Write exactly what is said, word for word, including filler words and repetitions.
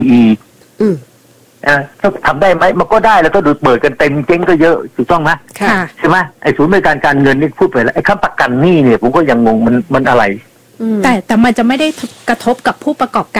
อีอืมอ่าถ้าทำได้ไหมมันก็ได้แล้วก็ดูเปิดกันเต็มเจ๊งก็เยอะถูกต้องไหมค่ะใช่ไหมไอ้ศูนย์บริการการเงินนี่พูดไปแล้วไอ้ค้ำประกันหนี้เนี่ยผมก็ยังงงมันมันอะไรอืมแต่แต่มันจะไม่ได้กระทบกับผู้ประกอบการ